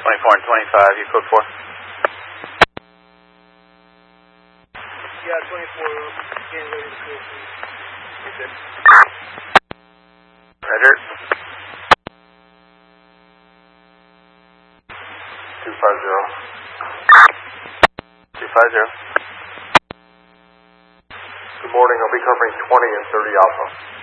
24 and 25, you code 4. Yeah, 24, getting ready to code 4. You're good. Roger. 250. 250. Good morning, I'll be covering 20 and 30 Alpha.